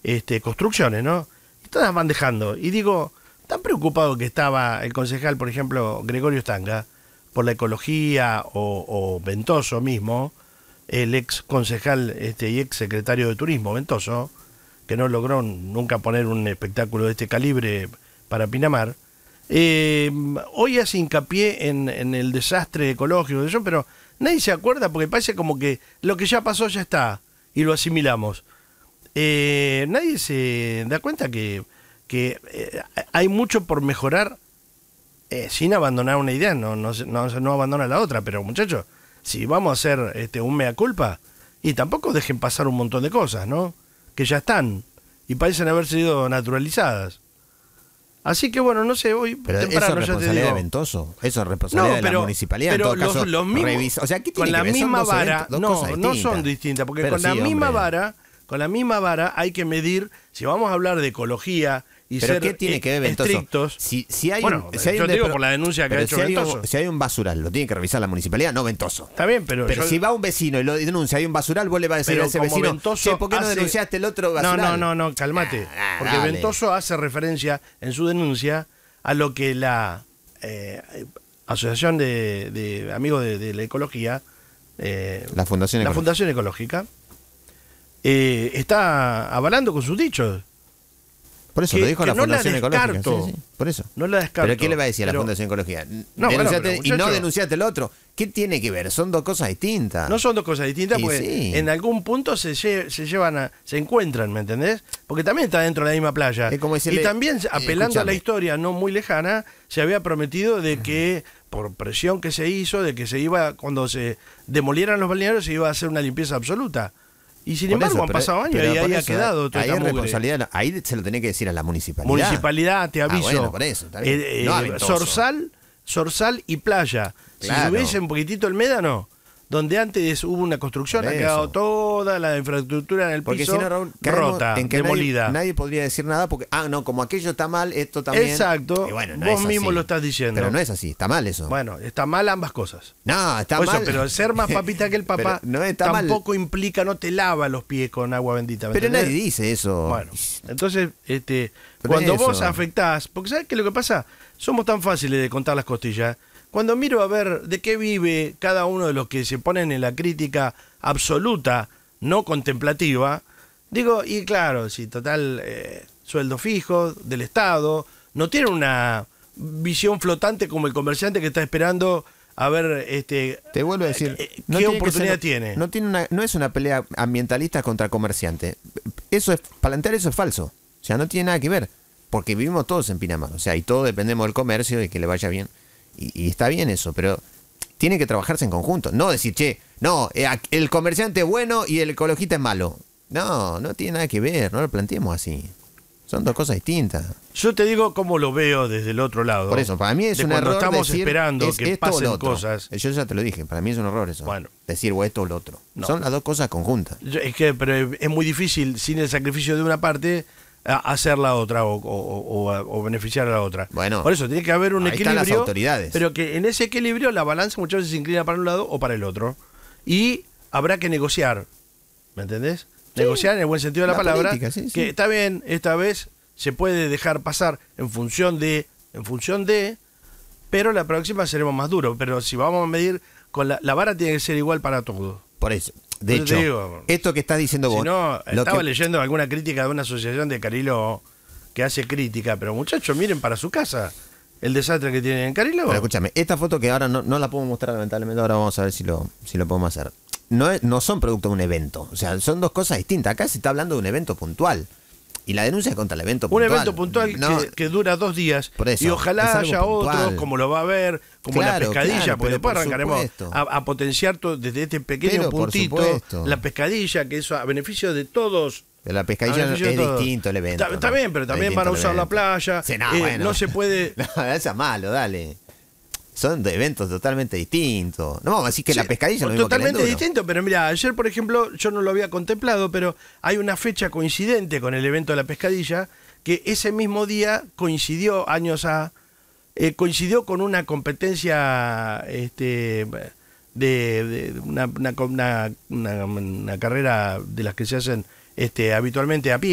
construcciones, ¿no? Y todas van dejando. Y digo, tan preocupado que estaba el concejal, por ejemplo, Gregorio Stanga, por la ecología, o Ventoso mismo, el ex concejal y ex secretario de Turismo, Ventoso, que no logró nunca poner un espectáculo de este calibre para Pinamar. Hoy hace hincapié en el desastre ecológico de eso, pero nadie se acuerda porque parece como que lo que ya pasó ya está y lo asimilamos. Nadie se da cuenta que hay mucho por mejorar sin abandonar una idea, no abandona la otra, pero muchachos, si vamos a hacer un mea culpa, y tampoco dejen pasar un montón de cosas, ¿no? Que ya están y parecen haber sido naturalizadas. Así que bueno, no sé, hoy pero temprano eso es ya te responsabilidad digo. de Ventoso, eso es responsabilidad de la municipalidad. Pero en todo caso, los mismos, revisa, o sea, ¿qué tiene con la que ver? misma Son dos vara, eventos, dos cosas no distintas. son distintas, porque Pero con la sí, misma hombre. vara, hay que medir, si vamos a hablar de ecología y ¿Pero ser qué tiene que ver Ventoso? estrictos. Si hay bueno, si hay yo un te digo por la denuncia que ha hecho Ventoso. Si hay un basural, lo tiene que revisar la municipalidad, no Ventoso. Está bien, pero si va un vecino y lo denuncia, hay un basural, vos le vas a decir pero a ese como vecino, Ventoso che, ¿por qué no denunciaste el otro basural? No, calmate. Porque dale. Ventoso hace referencia en su denuncia a lo que la Asociación de Amigos de la Ecología, La Fundación Ecológica. Fundación Ecológica, está avalando con sus dichos. Por eso lo dijo la no Fundación la Ecológica. descarto. Sí, por eso. No la descarto. ¿Pero qué le va a decir a la Fundación Ecológica? No, Denunciaste bueno, y no muchacho, denunciaste el otro. ¿Qué tiene que ver? Son dos cosas distintas. No son dos cosas distintas, Y porque sí. en algún punto se encuentran, ¿me entendés? Porque también está dentro de la misma playa. Es como decirle, y también, apelando a la escúchame. historia no muy lejana, se había prometido de que, por presión que se hizo, de que se iba, cuando se demolieran los balnearios, se iba a hacer una limpieza absoluta. Y sin Por embargo, eso, han pero- pasado años pero y por ahí ha eso, quedado toda ahí esta es mugre. responsabilidad, ahí se lo tenía que decir a la municipalidad. Municipalidad, te aviso. bueno, por eso, está bien. No a Ventoso. Zorzal y playa. Claro. Si hubiese un poquitito el Médano, donde antes hubo una construcción, Por ha eso. quedado toda la infraestructura en el Porque piso si no, Raúl, caemos rota, en que demolida. nadie podría decir nada porque, no, como aquello está mal, esto también. Exacto, Y bueno, no vos es mismo así. lo estás diciendo. Pero no es así, está mal eso. Bueno, está mal ambas cosas. No, está Por eso, mal. pero ser más papita que el papá Pero no está mal. tampoco implica, no te lava los pies con agua bendita. ¿me Pero entendés? nadie dice eso. Bueno, entonces, Pero cuando eso. vos afectás, porque ¿sabes qué es lo que pasa? Somos tan fáciles de contar las costillas. Cuando miro a ver de qué vive cada uno de los que se ponen en la crítica absoluta, no contemplativa, digo, y claro, si total, sueldo fijo del Estado, no tiene una visión flotante como el comerciante que está esperando a ver Te vuelvo a decir, qué no tiene que oportunidad ser- tiene. No es una pelea ambientalista contra comerciante. Plantear eso es falso. O sea, no tiene nada que ver. Porque vivimos todos en Pinamar. O sea, y todos dependemos del comercio y que le vaya bien. Y está bien eso, pero tiene que trabajarse en conjunto. No decir, che, no, el comerciante es bueno y el ecologista es malo. No, no tiene nada que ver. No lo planteemos así. Son dos cosas distintas. Yo te digo cómo lo veo desde el otro lado. Por eso, para mí es de un cuando error estamos decir, esperando es que esto o lo pasen otro. cosas. Yo ya te lo dije, para mí es un error eso. Bueno. Decir o esto o lo otro. No. Son las dos cosas conjuntas. Pero es muy difícil, sin el sacrificio de una parte, hacer la otra o beneficiar a la otra. Bueno, por eso tiene que haber un ahí están equilibrio. las autoridades. Pero que en ese equilibrio la balanza muchas veces se inclina para un lado o para el otro. Y habrá que negociar. ¿Me entendés? Sí. Negociar en el buen sentido de la palabra. política, sí, sí. Que está bien, esta vez se puede dejar pasar en función de, pero la próxima seremos más duros. Pero si vamos a medir con la vara tiene que ser igual para todos. Por eso. De Yo te hecho, digo, esto que estás diciendo vos. Si no, lo estaba que- leyendo alguna crítica de una asociación de Cariló que hace crítica, pero muchachos, miren para su casa el desastre que tienen en Cariló. Pero escúchame, esta foto que ahora no la puedo mostrar, lamentablemente, ahora vamos a ver si lo podemos hacer. No son producto de un evento. O sea, son dos cosas distintas. Acá se está hablando de un evento puntual. Y la denuncia es contra el evento Un puntual. evento puntual No, que dura 2 días. Por eso, y es ojalá algo haya puntual. otros, como lo va a haber, como la Claro, pescadilla, claro, porque pero después por arrancaremos supuesto. a potenciar desde este pequeño Pero por puntito supuesto. la pescadilla, que eso a beneficio de todos. de la A pescadilla beneficio de es todos. distinto el evento. Está ¿no? bien, pero también Es van a distinto usar el la evento. playa. Sí, no, bueno. No se puede. No, eso es malo, dale. Son de eventos totalmente distintos. No vamos a decir que Sí, la pescadilla es lo mismo que el totalmente enduro. distinto, pero mira, ayer por ejemplo yo no lo había contemplado, pero hay una fecha coincidente con el evento de la pescadilla, que ese mismo día coincidió coincidió con una competencia de una carrera de las que se hacen habitualmente a pie.